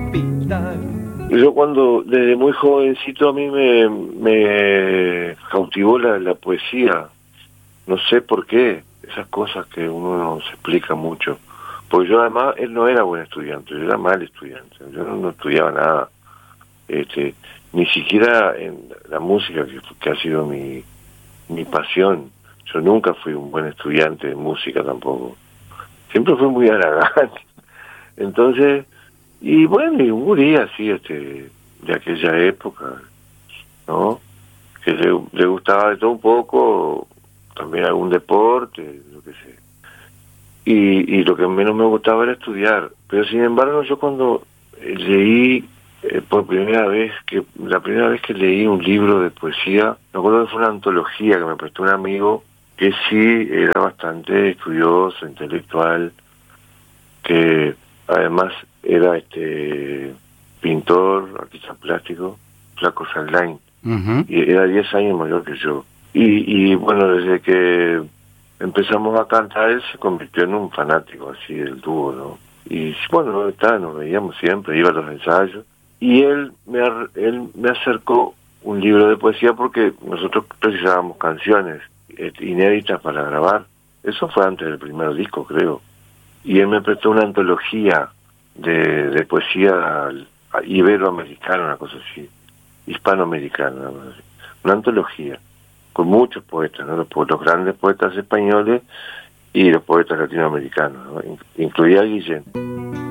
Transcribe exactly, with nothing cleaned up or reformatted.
capital. Yo cuando, desde muy jovencito, a mí me, me cautivó la, la poesía. No sé por qué, esas cosas que uno no se explica mucho. Porque yo además, él no era buen estudiante, yo era mal estudiante. Yo no, no estudiaba nada. Este, ni siquiera en la música, que, que ha sido mi, mi pasión. Yo nunca fui un buen estudiante de música tampoco. Siempre fui muy haragante. Entonces, y bueno, y un gurí así, este, de aquella época, ¿no? Que le, le gustaba de todo un poco, también algún deporte, lo que sé. Y, y lo que menos me gustaba era estudiar. Pero sin embargo, yo cuando eh, leí eh, por primera vez, que la primera vez que leí un libro de poesía, me acuerdo que fue una antología que me prestó un amigo que sí era bastante estudioso, intelectual, que además era este pintor, artista plástico, Flaco Saldain, uh-huh. Y era diez años mayor que yo. Y, y bueno, desde que empezamos a cantar, él se convirtió en un fanático así del dúo, ¿no? Y bueno, está, nos veíamos siempre, iba a los ensayos, y él me, él me acercó un libro de poesía porque nosotros precisábamos canciones inéditas para grabar. Eso fue antes del primer disco, creo. Y él me prestó una antología de, de poesía iberoamericana, una cosa así, hispanoamericana, una antología, con muchos poetas, ¿no? Los, los grandes poetas españoles y los poetas latinoamericanos, ¿no? Incluía a Guillén.